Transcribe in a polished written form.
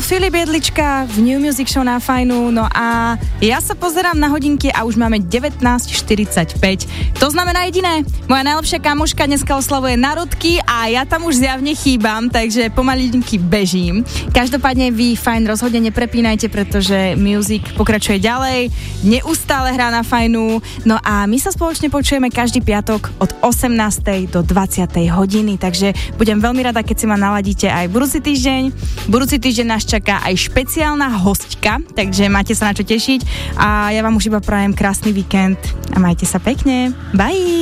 Filip Jedlička v New Music Show na Fajnu. No a ja sa pozerám na hodinky a už máme 19:45. To znamená jediné. Moja najlepšia kamoška dneska oslavuje narodky a ja tam už zjavne chýbam, takže pomalinky bežím. Každopádne vy Fajn rozhodne neprepínajte, pretože Music pokračuje ďalej. Neustále hrá na Fajnu. No a my sa spoločne počujeme každý piatok od 18. do 20. hodiny, takže budem veľmi rada, keď si ma naladíte aj budúci týždeň. Budúci týždeň nás čaká aj špeciálna hostka, takže máte sa na čo tešiť a ja vám už iba prajem krásny víkend a majte sa pekne. Bye!